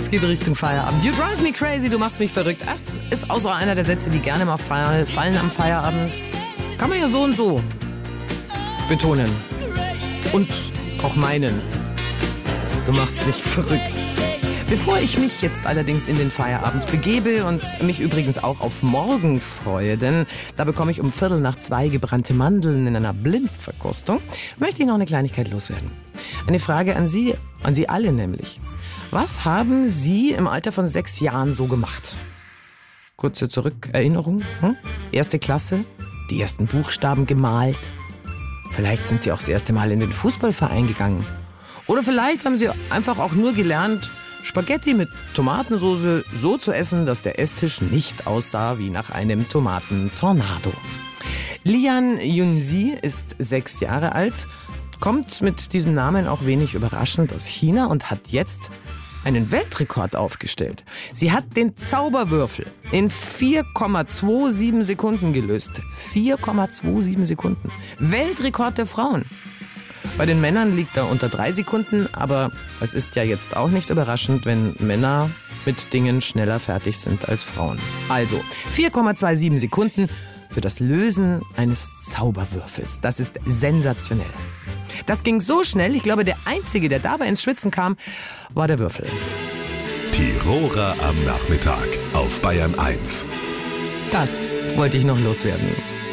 Es geht Richtung Feierabend. You drive me crazy, du machst mich verrückt. Das ist auch so einer der Sätze, die gerne mal fallen am Feierabend. Kann man ja so und so betonen. Und auch meinen. Du machst mich verrückt. Bevor ich mich jetzt allerdings in den Feierabend begebe und mich übrigens auch auf morgen freue, denn da bekomme ich um 1:15 gebrannte Mandeln in einer Blindverkostung, möchte ich noch eine Kleinigkeit loswerden. Eine Frage an Sie alle nämlich. Was haben Sie im Alter von 6 Jahren so gemacht? Kurze Zurückerinnerung. Erste Klasse, die ersten Buchstaben gemalt. Vielleicht sind Sie auch das erste Mal in den Fußballverein gegangen. Oder vielleicht haben Sie einfach auch nur gelernt, Spaghetti mit Tomatensauce so zu essen, dass der Esstisch nicht aussah wie nach einem Tomatentornado. Lian Yunzi ist 6 Jahre alt, kommt mit diesem Namen auch wenig überraschend aus China und hat jetzt einen Weltrekord aufgestellt. Sie hat den Zauberwürfel in 4,27 Sekunden gelöst. 4,27 Sekunden. Weltrekord der Frauen. Bei den Männern liegt er unter 3 Sekunden, aber es ist ja jetzt auch nicht überraschend, wenn Männer mit Dingen schneller fertig sind als Frauen. Also 4,27 Sekunden für das Lösen eines Zauberwürfels. Das ist sensationell. Das ging so schnell, ich glaube, der Einzige, der dabei ins Schwitzen kam, war der Würfel. Tiroler am Nachmittag auf Bayern 1. Das wollte ich noch loswerden.